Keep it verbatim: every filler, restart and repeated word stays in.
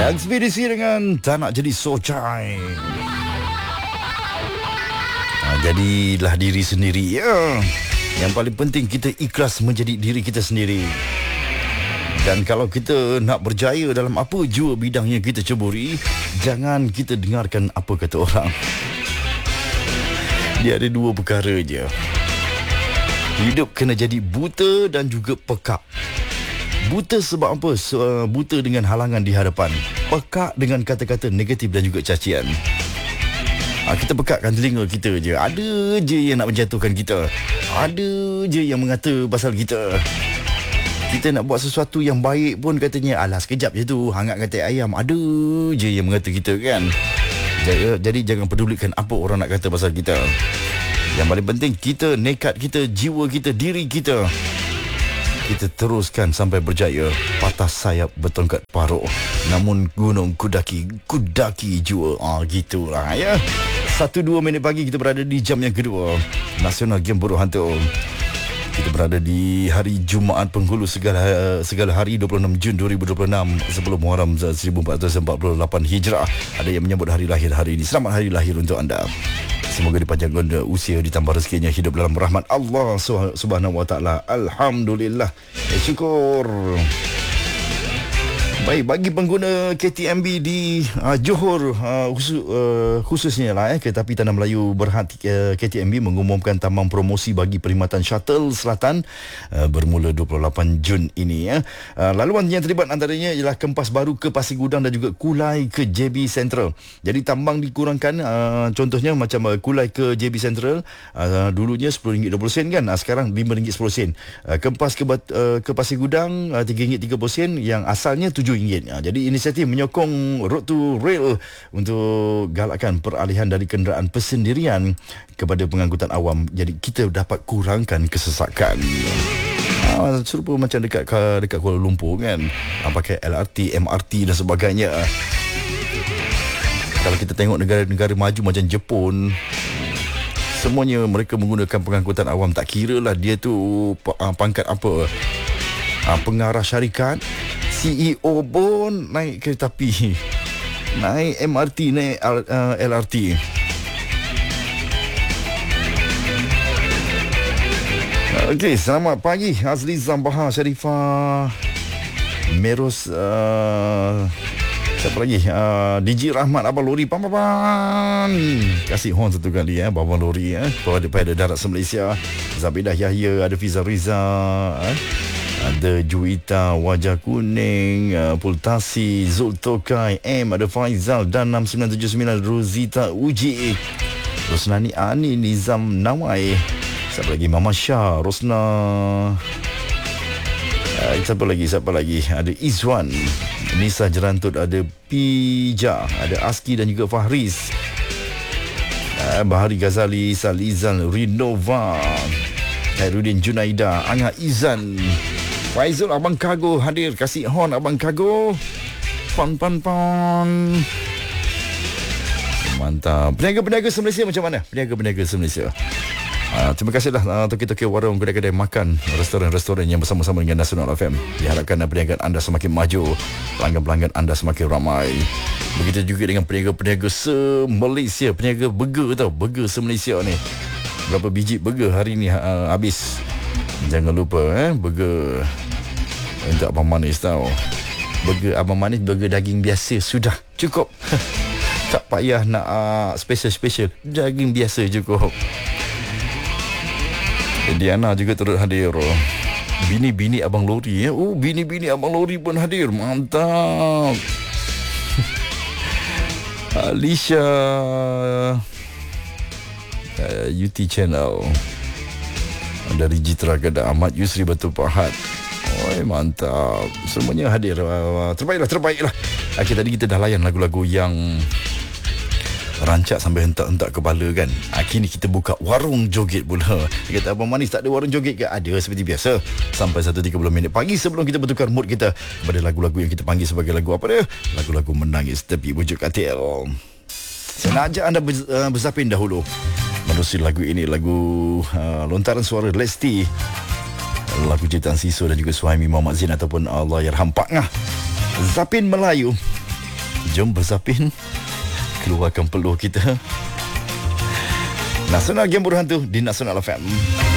Ekspedisi dengan tak nak jadi socai. Ha, jadilah diri sendiri ya. Yang paling penting kita ikhlas menjadi diri kita sendiri. Dan kalau kita nak berjaya dalam apa jua bidang yang kita ceburi, jangan kita dengarkan apa kata orang. Dia ada dua perkara je. Hidup kena jadi buta dan juga pekak. Buta sebab apa? Buta dengan halangan di hadapan. Pekak dengan kata-kata negatif dan juga cacian. Ha, kita pekakkan telinga kita je. Ada je yang nak menjatuhkan kita. Ada je yang mengata pasal kita. Kita nak buat sesuatu yang baik pun katanya, alah sekejap je tu, hangatkan teh ayam. Ada je yang mengata kita kan. Jadi, jadi jangan pedulikan apa orang nak kata pasal kita. Yang paling penting kita, nekat kita, jiwa kita, diri kita, kita teruskan sampai berjaya. Patah sayap bertongkat paruh, namun gunung kudaki, kudaki jua. Ah, gitulah ya. Satu dua minit pagi kita berada di jam yang kedua Nasional Game Buruk Hantu. Kita berada di hari Jumaat Penghulu segala segala hari dua puluh enam Jun dua ribu dua puluh enam sebelum Muharram seribu empat ratus empat puluh lapan Hijrah. Ada yang menyambut hari lahir hari ini. Selamat hari lahir untuk anda. Semoga dipanjangkan usia, ditambah rezekinya, hidup dalam rahmat Allah Subhanahu Wa Taala. Alhamdulillah. Eh, syukur. Baik, bagi pengguna K T M B di uh, Johor uh, khusus, uh, khususnya lah eh, Kereta Api Tanah Melayu Berhad uh, K T M B mengumumkan tambang promosi bagi perkhidmatan shuttle selatan uh, bermula dua puluh lapan Jun ini ya. Uh, laluan yang terlibat antaranya ialah Kempas Baru ke Pasir Gudang dan juga Kulai ke J B Central. Jadi tambang dikurangkan, uh, contohnya macam uh, Kulai ke J B Central uh, dulunya sepuluh ringgit dua puluh sen kan, uh, sekarang lima ringgit sepuluh sen. Uh, Kempas ke uh, ke Pasir Gudang uh, tiga ringgit tiga puluh sen yang asalnya tujuh ringgit. Ha, jadi inisiatif menyokong Road to Rail untuk galakkan peralihan dari kenderaan persendirian kepada pengangkutan awam. Jadi kita dapat kurangkan kesesakan. Ha, serupa macam dekat dekat Kuala Lumpur kan. Ha, pakai L R T, M R T dan sebagainya. Kalau kita tengok negara-negara maju macam Jepun, semuanya mereka menggunakan pengangkutan awam. Tak kira lah dia tu pangkat apa. Ha, pengarah syarikat, C E O pun naik kereta api, naik M R T, naik L R T. Okey, selamat pagi Azli Zambaha, Sharifah Meros, uh, siapa lagi, uh, D J Rahmat, Abang Lori, pam pam pam. Kasih horn satu kali ya, Abang Lori ya, pada pada darat Malaysia. Zabidah Yahya, ada Fiza Riza, eh? Ada Juwita Wajah Kuning, uh, Pultasi, Zultokai M, ada Faizal dan enam sembilan tujuh sembilan Rosita Uji, Rosnani Ani, Nizam Nawai, siapa lagi, Mama Syah, Rosna, uh, siapa lagi siapa lagi ada Izwan, Nisa Jerantut, ada Pija, ada Aski dan juga Fahris, uh, Bahari Ghazali, Salizan Rinova, Hairudin Junaida, Angah Izan, Faizul, Abang Kago hadir. Kasih horn Abang Kago. Pon pon pon. Mantap. Peniaga-peniaga se-Malaysia macam mana? Peniaga-peniaga se-Malaysia. Uh, terima kasihlah uh, toki-toki warung, kedai-kedai makan, restoran-restoran yang bersama-sama dengan Nasional F M. Diharapkan perniagaan anda semakin maju, pelanggan-pelanggan anda semakin ramai. Begitu juga dengan peniaga-peniaga se-Malaysia, peniaga burger tau, burger se-Malaysia ni. Berapa biji burger hari ni uh, habis. Jangan lupa eh, burger untuk Abang Manis tau. Burger Abang Manis, burger daging biasa sudah cukup. Tak payah nak uh, special-special, daging biasa cukup. Diana juga turut hadir. Bini-bini Abang Lori ya. Oh, bini-bini Abang Lori pun hadir. Mantap. Alicia, uh, U T Channel, dari Jitra Kedah, Ahmad Yusri Batu Pahat. Oi, mantap. Semuanya hadir. Uh, terbaiklah, terbaiklah. Okay, tadi kita dah layan lagu-lagu yang rancak sampai hentak-hentak kepala kan. Ha, kini kita buka warung joget pula. Dia kata, Abang Manis tak ada warung joget ke? Ada, seperti biasa. Sampai satu tiga puluh minit pagi sebelum kita bertukar mood kita pada lagu-lagu yang kita panggil sebagai lagu apa dia? Lagu-lagu menangis tepi bujuk katil. Saya nak ajak anda berzapin dahulu menerusi lagu ini. Lagu uh, lontaran suara Lesti, lagu ciptaan Siso dan juga Suhaimi Muhammad Zain ataupun Allahyarham Pak Ngah. Zapin Melayu. Jom bersapin, keluarkan peluh kita. Nasional Game Bodoh Hantu di Nasional F M.